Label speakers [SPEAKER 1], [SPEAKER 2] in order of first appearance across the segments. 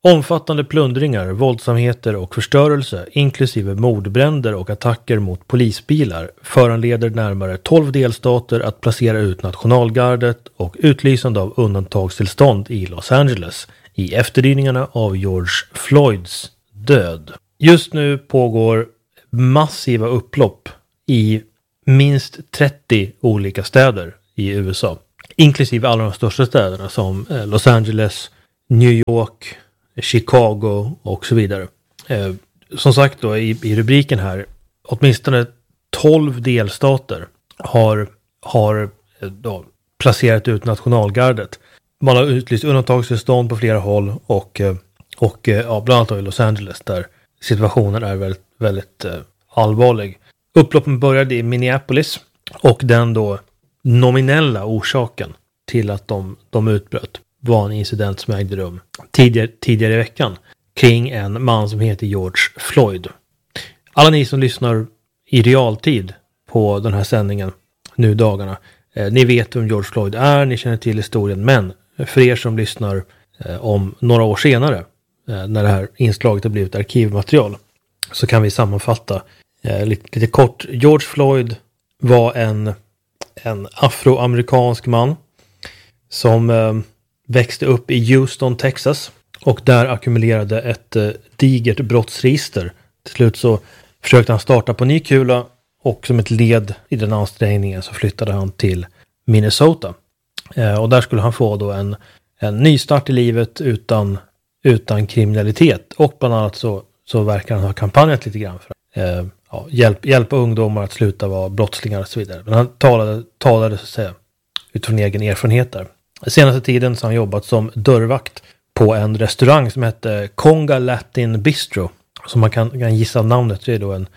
[SPEAKER 1] Omfattande plundringar, våldsamheter och förstörelse, inklusive mordbränder och attacker mot polisbilar, föranleder närmare 12 delstater att placera ut nationalgardet och utlysande av undantagstillstånd i Los Angeles i efterdyningarna av George Floyds död. Just nu pågår massiva upplopp i minst 30 olika städer i USA, inklusive alla de största städerna som Los Angeles, New York, Chicago och så vidare. Som sagt då i rubriken här, åtminstone 12 delstater har då placerat ut nationalgardet. Man har utlyst undantagstillstånd på flera håll och bland annat i Los Angeles där situationen är väldigt, väldigt allvarlig. Upploppen började i Minneapolis och den då nominella orsaken till att de utbröt var en incident som ägde rum tidigare i veckan kring en man som heter George Floyd. Alla ni som lyssnar i realtid på den här sändningen nu dagarna, ni vet vem George Floyd är, ni känner till historien, men för er som lyssnar om några år senare när det här inslaget har blivit arkivmaterial så kan vi sammanfatta lite kort. George Floyd var en afroamerikansk man som växte upp i Houston, Texas och där ackumulerade ett digert brottsregister. Till slut så försökte han starta på ny kula och som ett led i den ansträngningen så flyttade han till Minnesota. Och där skulle han få då en ny start i livet utan kriminalitet. Och bland annat så verkar han ha kampanjat lite grann för hjälpa ungdomar att sluta vara brottslingar och så vidare. Men han talade så att säga utifrån egen erfarenhet där. Senaste tiden så har han jobbat som dörrvakt på en restaurang som heter Conga Latin Bistro. Som man kan gissa namnet, det är då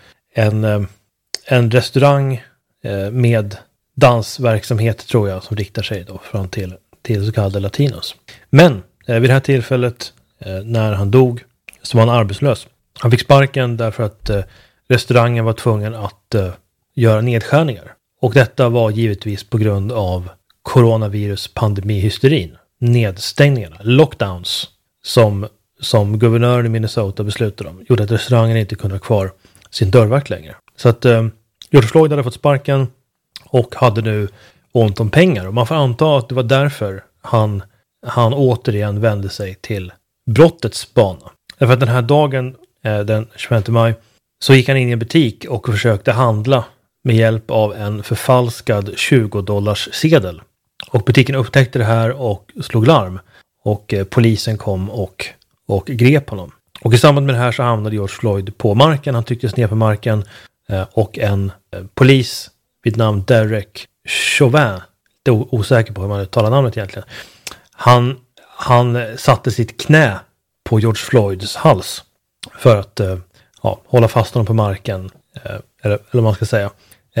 [SPEAKER 1] en restaurang med dansverksamhet tror jag som riktar sig då fram till så kallade latinos. Men vid det här tillfället när han dog så var han arbetslös. Han fick sparken därför att restaurangen var tvungen att göra nedskärningar. Och detta var givetvis på grund av coronavirus-pandemihysterin. Nedstängningarna, lockdowns som guvernören i Minnesota beslutade om gjorde att restaurangen inte kunde ha kvar sin dörrvakt längre. Så att George Floyd hade fått sparken och hade nu ont om pengar. Och man får anta att det var därför han återigen vände sig till brottets bana. Därför att den här dagen, den 25 maj, så gick han in i en butik och försökte handla med hjälp av en förfalskad $20 Och butiken upptäckte det här och slog larm. Och polisen kom och grep honom. Och i samband med det här så hamnade George Floyd på marken. Han trycktes ner på marken och en polis vid namn Derek Chauvin, det är osäker på hur man uttalar namnet egentligen. Han satte sitt knä på George Floyds hals för att hålla fast honom på marken. Eller vad man ska säga.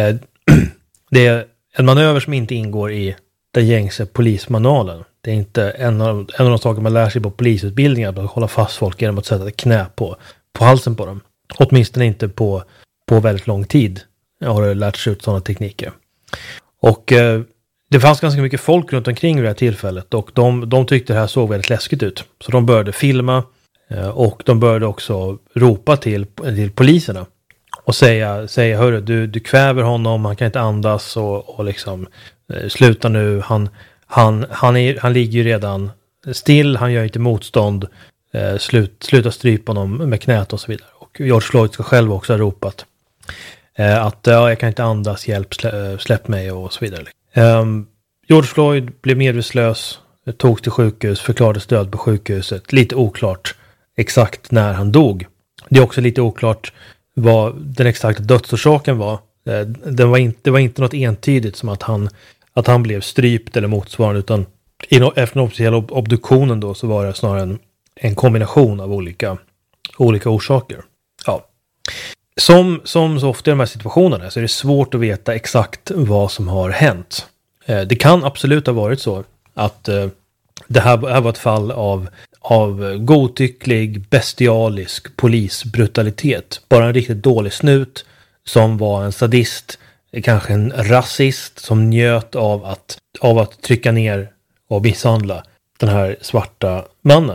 [SPEAKER 1] Det är en manöver som inte ingår i den gängse polismanualen. Det är inte en av de saker man lär sig på polisutbildningar, att hålla fast folk genom att sätta ett knä på halsen på dem. Åtminstone inte på väldigt lång tid har det lärt sig ut sådana tekniker. Och det fanns ganska mycket folk runt omkring vid det här tillfället och de tyckte det här såg väldigt läskigt ut. Så de började filma och de började också ropa till poliserna och säga hörru, du kväver honom, han kan inte andas och liksom sluta nu, han ligger ju redan still, han gör inte motstånd, sluta strypa honom med knät och så vidare. Och George Floyd ska själv också ha ropat att jag kan inte andas, hjälp, släpp mig och så vidare. George Floyd blev medvetslös, togs till sjukhus, förklarades död på sjukhuset. Lite oklart exakt när han dog. Det är också lite oklart vad den exakta dödsorsaken var. Det var inte något entydigt som att han blev strypt eller motsvarande, utan efter den officiella obduktionen då så var det snarare en kombination av olika orsaker. Ja. Som så ofta i de här situationerna så är det svårt att veta exakt vad som har hänt. Det kan absolut ha varit så att det här var ett fall av godtycklig, bestialisk polisbrutalitet. Bara en riktigt dålig snut som var en sadist, kanske en rasist som njöt av att trycka ner och misshandla den här svarta mannen.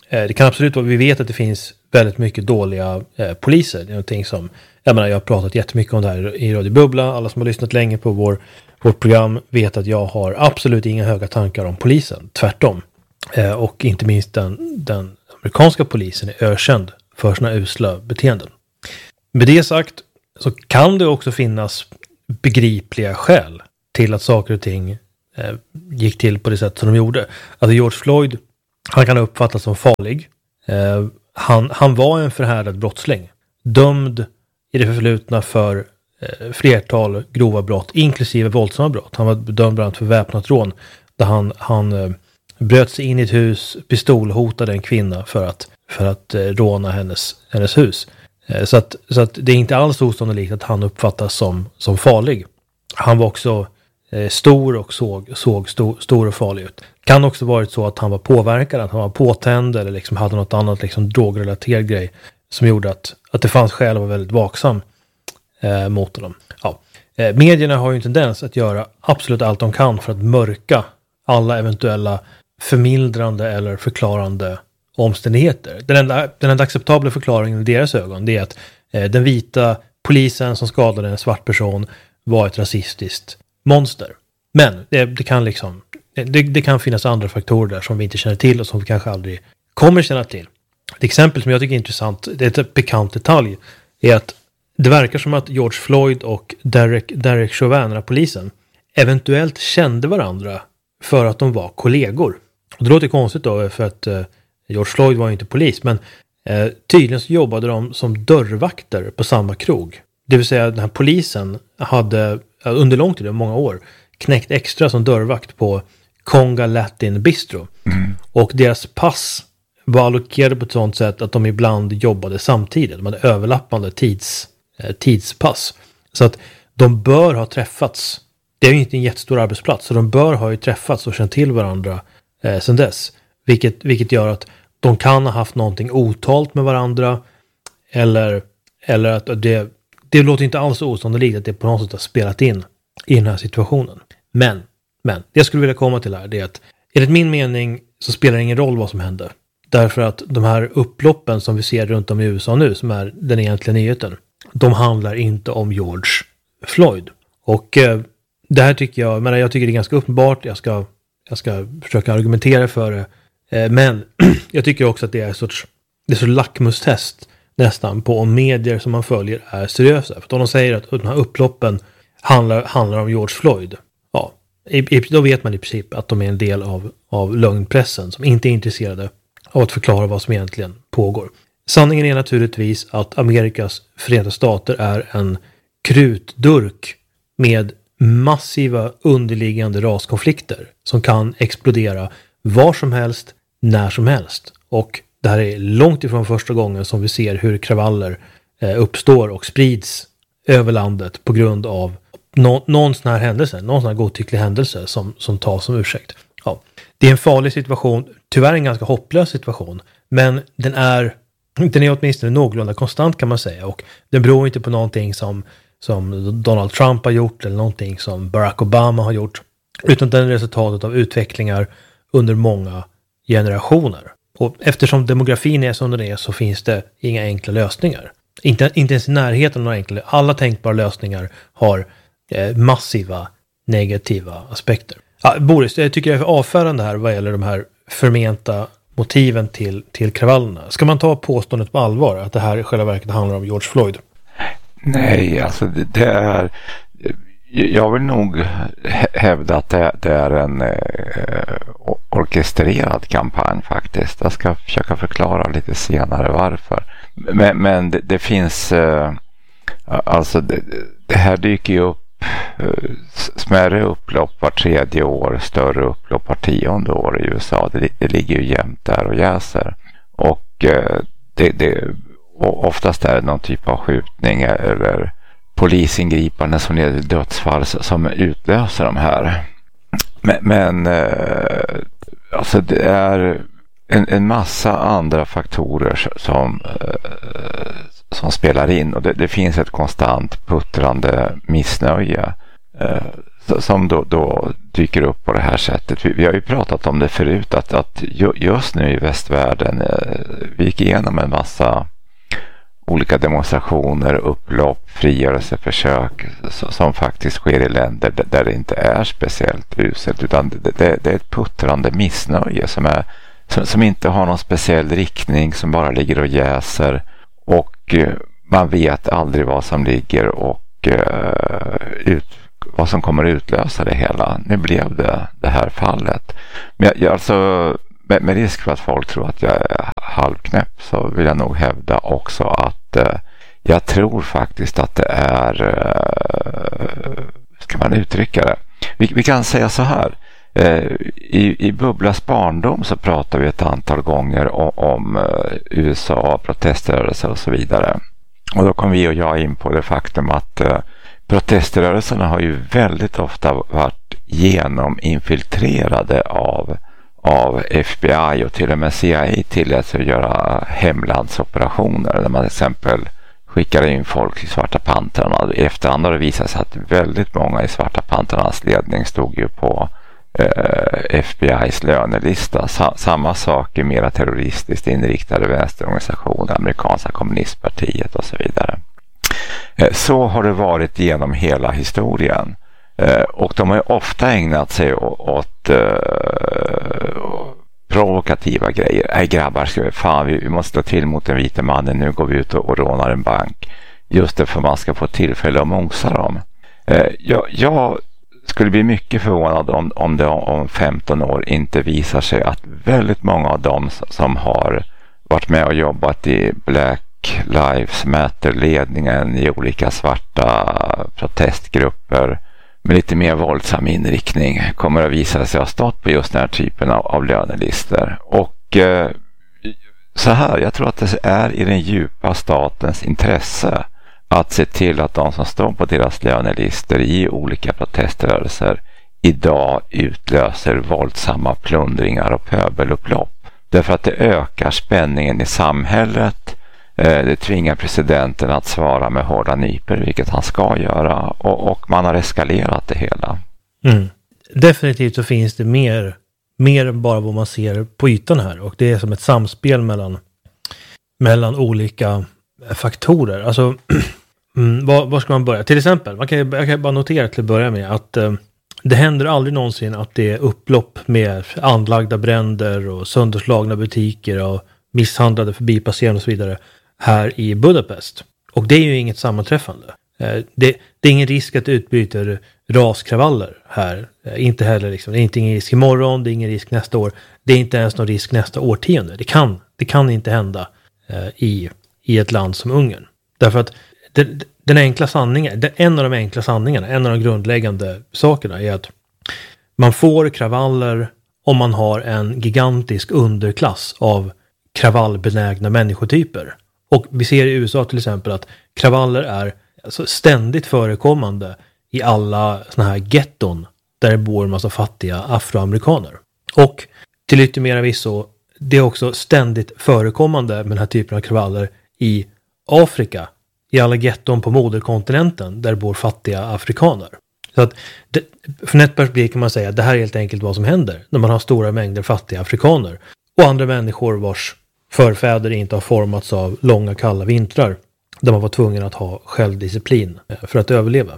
[SPEAKER 1] Det kan absolut vara, vi vet att det finns väldigt mycket dåliga poliser. Det är någonting som, jag har pratat jättemycket om det här i Radio Bubbla. Alla som har lyssnat länge på vårt program vet att jag har absolut inga höga tankar om polisen. Tvärtom. Och inte minst den amerikanska polisen är ökänd för sina usla beteenden. Med det sagt så kan det också finnas begripliga skäl till att saker och ting gick till på det sätt som de gjorde. Alltså George Floyd, han kan uppfattas som farlig. Han var en förhärdad brottsling. Dömd i det förflutna för flertal grova brott, inklusive våldsamma brott. Han var dömd bland annat för väpnat rån. Där han bröt sig in i ett hus, pistolhotade en kvinna för att råna hennes hus. Så att det är inte alls osannolikt att han uppfattas som farlig. Han var också stor och såg stor och farlig ut. Kan också varit så att han var påverkad, att han var påtänd eller liksom hade något annat liksom drogrelaterad grej som gjorde att det fanns skäl att vara väldigt vaksam mot honom. Ja. Medierna har ju en tendens att göra absolut allt de kan för att mörka alla eventuella förmildrande eller förklarande omständigheter. Den enda acceptabla förklaringen i deras ögon, det är att den vita polisen som skadade en svart person var ett rasistiskt monster. Men det kan finnas andra faktorer där som vi inte känner till och som vi kanske aldrig kommer känna till. Ett exempel som jag tycker är intressant, det är ett bekant detalj, är att det verkar som att George Floyd och Derek Chauvin, polisen, eventuellt kände varandra för att de var kollegor. Och det låter konstigt då, för att George Floyd var ju inte polis, men tydligen så jobbade de som dörrvakter på samma krog. Det vill säga den här polisen hade under lång tid, många år, knäckt extra som dörrvakt på Conga Latin Bistro. Och deras pass var allokerade på ett sådant sätt att de ibland jobbade samtidigt. De hade överlappande tidspass. Så att de bör ha träffats. Det är ju inte en jättestor arbetsplats, så de bör ha ju träffats och känt till varandra sedan dess. Vilket gör att de kan ha haft någonting otalt med varandra, eller att det låter inte alls osannolikt att det på något sätt har spelat in i den här situationen. Men det jag skulle vilja komma till här, det är att enligt min mening så spelar det ingen roll vad som hände. Därför att de här upploppen som vi ser runt om i USA nu, som är den egentliga nyheten, de handlar inte om George Floyd. Och det här tycker jag tycker det är ganska uppenbart. Jag ska försöka argumentera för det. Men jag tycker också att det är ett sorts lackmustest nästan på om medier som man följer är seriösa. För om de säger att de här upploppen handlar om George Floyd, ja, då vet man i princip att de är en del av lögnpressen som inte är intresserade av att förklara vad som egentligen pågår. Sanningen är naturligtvis att Amerikas Förenta Stater är en krutdurk med massiva underliggande raskonflikter som kan explodera var som helst, när som helst. Och det här är långt ifrån första gången som vi ser hur kravaller uppstår och sprids över landet på grund av någon sån här händelse, någon sån här godtycklig händelse som tas som ursäkt. Ja. Det är en farlig situation, tyvärr en ganska hopplös situation, men den är åtminstone någorlunda konstant kan man säga, och den beror inte på någonting som Donald Trump har gjort eller någonting som Barack Obama har gjort, utan den är resultatet av utvecklingar under många generationer. Och eftersom demografin är som den är så finns det inga enkla lösningar. Inte ens i närheten av några enkla. Alla tänkbara lösningar har massiva negativa aspekter. Ja, Boris, jag tycker jag är avfärande här vad gäller de här förmenta motiven till kravallerna. Ska man ta påståendet på allvar att det här i själva verket handlar om George Floyd?
[SPEAKER 2] Nej, alltså det är... Jag vill nog hävda att det är en orkestrerad kampanj faktiskt. Jag ska försöka förklara lite senare varför. Men det finns... Alltså det här dyker ju upp smärre upplopp var 3:e år, större upplopp var 10:e år i USA. Det ligger ju jämt där och jäser. Och oftast är det någon typ av skjutning eller polisingripande som leder till dödsfall som utlöser de här. Men alltså det är en massa andra faktorer som spelar in, och det finns ett konstant puttrande missnöje som då dyker upp på det här sättet. Vi har ju pratat om det förut att just nu i västvärlden vi gick igenom en massa olika demonstrationer, upplopp, frigörelseförsök som faktiskt sker i länder där det inte är speciellt uselt, utan det är ett puttrande missnöje som inte har någon speciell riktning, som bara ligger och jäser, och man vet aldrig vad som ligger och vad som kommer att utlösa det hela. Nu blev det här fallet. Men jag alltså, med risk för att folk tror att jag är halvknäpp, så vill jag nog hävda också att jag tror faktiskt att det är, ska man uttrycka det? Vi kan säga så här. I Bubblas barndom så pratar vi ett antal gånger om USA, proteströrelser och så vidare. Och då kom vi och jag in på det faktum att proteströrelserna har ju väldigt ofta varit genominfiltrerade av FBI, och till och med CIA tilläts att göra hemlandsoperationer där man till exempel skickade in folk i Svarta Pantrarna. I efterhand har det visat sig att väldigt många i Svarta Pantrarnas ledning stod ju på FBI:s lönelista. Samma sak i mera terroristiskt inriktade vänsterorganisationer, amerikanska kommunistpartiet och så vidare. Så har det varit genom hela historien. Och de har ofta ägnat sig åt provokativa grejer. Grabbar, vi måste ta till mot den vita mannen, nu går vi ut och rånar en bank. Just det, för man ska få tillfälle att mosa dem. Jag skulle bli mycket förvånad om det om 15 år inte visar sig att väldigt många av dem som har varit med och jobbat i Black Lives Matter-ledningen i olika svarta protestgrupper med lite mer våldsam inriktning kommer att visa sig ha stått på just den här typen av lönelister. Och så här, jag tror att det är i den djupa statens intresse att se till att de som står på deras lönelister i olika proteströrelser idag utlöser våldsamma plundringar och pöbelupplopp. Därför att det ökar spänningen i samhället. Det tvingar presidenten att svara med hårda nyper, vilket han ska göra, och man har eskalerat det hela.
[SPEAKER 1] Definitivt så finns det mer än bara vad man ser på ytan här, och det är som ett samspel mellan olika faktorer. Alltså var ska man börja? Till exempel, jag kan bara notera till att börja med att det händer aldrig någonsin att det är upplopp med anlagda bränder och sönderslagna butiker och misshandlade förbipasserande och så vidare här i Budapest. Och det är ju inget sammanträffande. Det är ingen risk att det utbryter raskravaller här. Inte heller liksom. Det är ingen risk imorgon, det är ingen risk nästa år. Det är inte ens någon risk nästa årtionde. Det kan inte hända i ett land som Ungern. Därför att den enkla sanningen, en av de enkla sanningarna, en av de grundläggande sakerna är att man får kravaller om man har en gigantisk underklass av kravallbenägna människotyper. Och vi ser i USA till exempel att kravaller är alltså ständigt förekommande i alla såna här getton där det bor en massa fattiga afroamerikaner. Och till yttermera visso, det är också ständigt förekommande med den här typen av kravaller i Afrika, i alla getton på moderkontinenten där det bor fattiga afrikaner. Så att från ett perspektiv kan man säga att det här är helt enkelt vad som händer när man har stora mängder fattiga afrikaner och andra människor vars förfäder inte har formats av långa kalla vintrar där man var tvungen att ha självdisciplin för att överleva.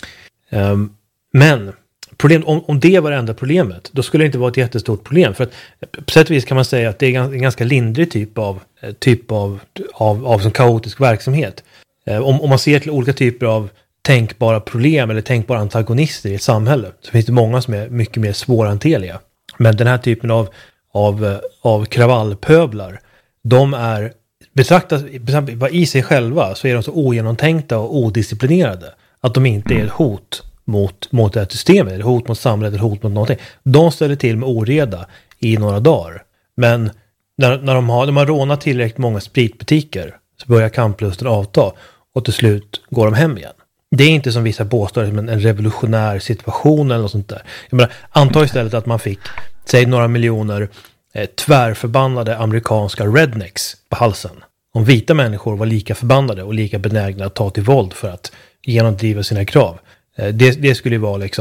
[SPEAKER 1] Men om det var det enda problemet, då skulle det inte vara ett jättestort problem. För att på sätt och vis kan man säga att det är en ganska lindrig typ av som kaotisk verksamhet. Om man ser till olika typer av tänkbara problem eller tänkbara antagonister i ett samhälle, så finns det många som är mycket mer svårhanterliga. Men den här typen av kravallpöblar, de är betraktas i sig själva, så är de så ogenomtänkta och odisciplinerade att de inte är ett hot mot det här systemet, ett hot mot samhället, ett hot mot någonting. De ställer till med oreda i några dagar. Men när de har rånat tillräckligt många spritbutiker, så börjar kamplusten avta och till slut går de hem igen. Det är inte som vissa påstår som en revolutionär situation eller något sånt där. Jag menar, anta istället att man fick, säg några miljoner tvärförbannade amerikanska rednecks på halsen. Om vita människor var lika förbannade och lika benägna att ta till våld för att genomdriva sina krav. Det skulle ju vara liksom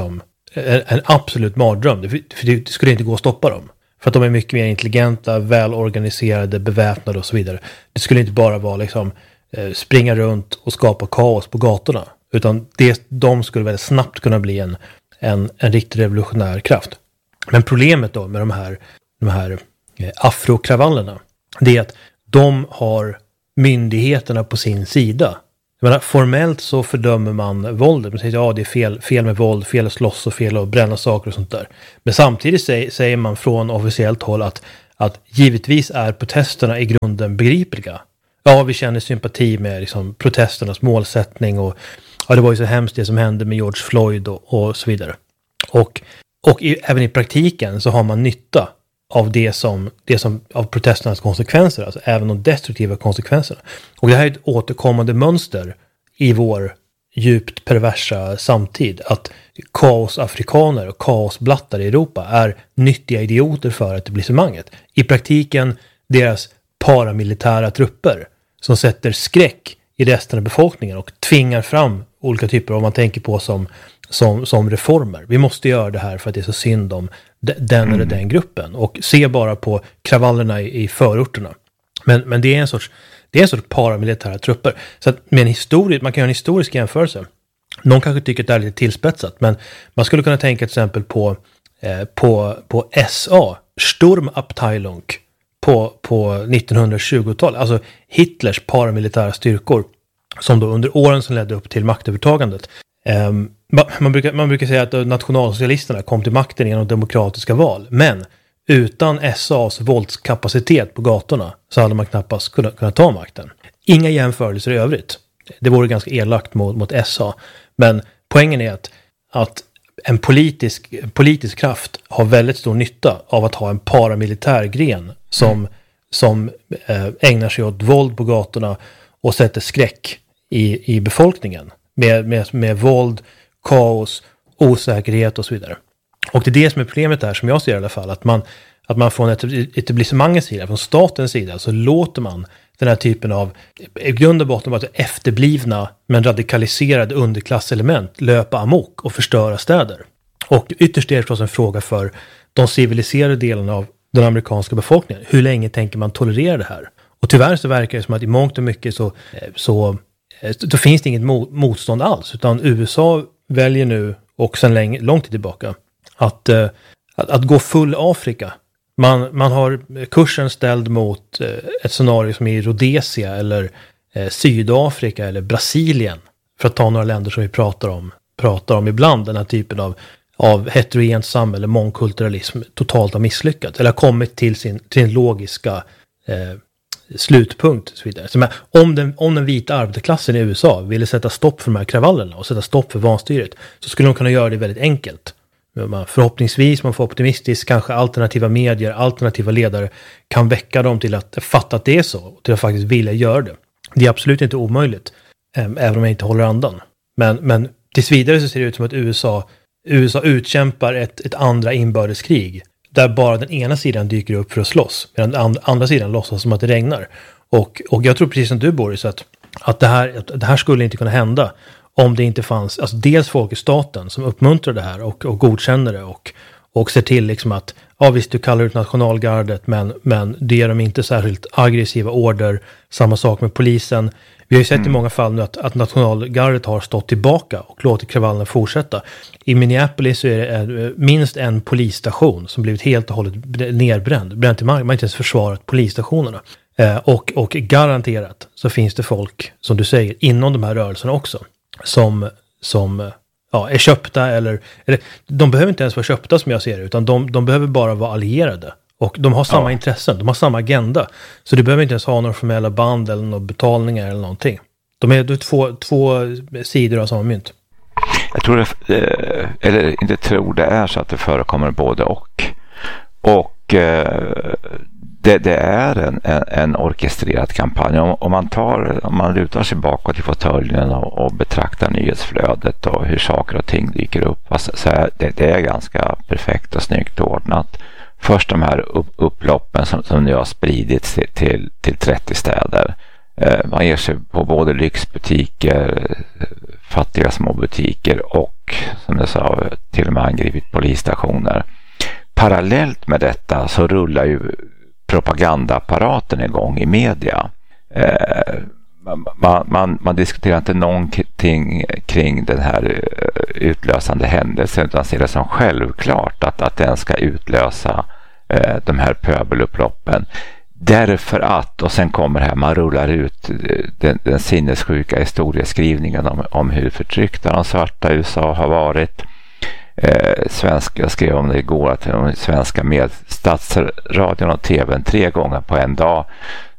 [SPEAKER 1] en absolut mardröm. För det skulle inte gå att stoppa dem. För att de är mycket mer intelligenta, välorganiserade, beväpnade och så vidare. Det skulle inte bara vara liksom springa runt och skapa kaos på gatorna. Utan de skulle väldigt snabbt kunna bli en riktigt revolutionär kraft. Men problemet då med de här afrokravallerna, det är att de har myndigheterna på sin sida. Jag menar, formellt så fördömer man våldet. Man säger att det är fel med våld, fel att slåss och fel att bränna saker och sånt där. Men samtidigt säger man från officiellt håll att givetvis är protesterna i grunden begripliga. Ja, vi känner sympati med liksom, protesternas målsättning och ja, det var ju så hemskt det som hände med George Floyd och så vidare. Och även i praktiken så har man nytta av det som av protesternas konsekvenser, alltså även de destruktiva konsekvenserna. Och det här är ett återkommande mönster i vår djupt perversa samtid, att kaosafrikaner och kaosblattar i Europa är nyttiga idioter för etablissemanget. I praktiken deras paramilitära trupper som sätter skräck i resten av befolkningen och tvingar fram olika typer av, man tänker på som reformer. Vi måste göra det här för att det är så synd om den eller den gruppen. Och se bara på kravallerna i förorterna. Men det är en sorts paramilitära trupper. Så att man kan göra en historisk jämförelse. Någon kanske tycker att det är lite tillspetsat, men man skulle kunna tänka till exempel på SA, Sturmabteilung på 1920-talet. Alltså Hitlers paramilitära styrkor som då under åren som ledde upp till maktövertagandet. Man brukar säga att nationalsocialisterna kom till makten genom demokratiska val. Men utan SAs våldskapacitet på gatorna så hade man knappast kunnat ta makten. Inga jämförelser i övrigt. Det vore ganska elakt mot SA. Men poängen är att en politisk kraft har väldigt stor nytta av att ha en paramilitär gren som ägnar sig åt våld på gatorna och sätter skräck i befolkningen. Med våld, kaos, osäkerhet och så vidare. Och det är det som är problemet där, som jag ser i alla fall, att man från etablissemangets sida, från statens sida, så låter man den här typen av, i grund och botten bara efterblivna men radikaliserade underklasselement löpa amok och förstöra städer. Och ytterst är det förstås en fråga för de civiliserade delarna av den amerikanska befolkningen. Hur länge tänker man tolerera det här? Och tyvärr så verkar det som att i mångt och mycket så finns det inget motstånd alls, utan USA väljer nu och sedan lång tid tillbaka att gå full Afrika. Man har kursen ställd mot ett scenario som är i Rhodesia eller Sydafrika eller Brasilien, för att ta några länder som vi pratar om ibland. Den här typen av heterogent samhälle, mångkulturalism totalt har misslyckats eller har kommit till sin logiska slutpunkt och så vidare. Så om den vita arbetarklassen i USA ville sätta stopp för de här kravallerna och sätta stopp för vanstyret, så skulle de kunna göra det väldigt enkelt. Förhoppningsvis, man får optimistiskt, kanske alternativa medier, alternativa ledare kan väcka dem till att fatta att det är så och till att faktiskt vilja göra det. Det är absolut inte omöjligt, även om jag inte håller andan. Men tills vidare så ser det ut som att USA utkämpar ett andra inbördeskrig där bara den ena sidan dyker upp för att slåss, medan den andra sidan låtsas som att det regnar. Och jag tror precis som du, Boris, att det här skulle inte kunna hända om det inte fanns, alltså dels folk i staten som uppmuntrar det här och godkänner det och ser till liksom att, ja visst, du kallar ut nationalgardet, men det ger dem inte särskilt aggressiva order. Samma sak med polisen. Vi har ju sett i många fall nu att nationalgardet har stått tillbaka och låtit kravallerna fortsätta. I Minneapolis så är det minst en polisstation som blivit helt och hållet bränt i mark. Man har inte ens försvarat polisstationerna. Och garanterat så finns det folk, som du säger, inom de här rörelserna också, som är köpta eller de behöver inte ens vara köpta som jag ser det, utan de behöver bara vara allierade. Och de har samma intressen, de har samma agenda. Så du behöver inte ens ha några formella band eller några betalningar eller någonting. De är två sidor av samma mynt.
[SPEAKER 2] Jag tror eller inte tror, det är så att det förekommer både och. Och det är en orkestrerad kampanj. Om man lutar sig bakåt i fåtöljen och betraktar nyhetsflödet och hur saker och ting dyker upp, så det är ganska perfekt och snyggt ordnat. Först de här upploppen som nu har spridits till 30 städer. Man ger sig på både lyxbutiker, fattiga små butiker och och som jag sa till och med angripit polisstationer. Parallellt med detta så rullar ju propagandaapparaten igång i media. Man diskuterar inte någonting kring den här utlösande händelsen, utan ser det som självklart att den ska utlösa de här pöbelupploppen. Därför att, och sen kommer det här, man rullar ut den sinnessjuka historieskrivningen om hur förtryckta de svarta i USA har varit. Jag skrev om det igår att de svenska med statsradion och tvn 3 gånger på en dag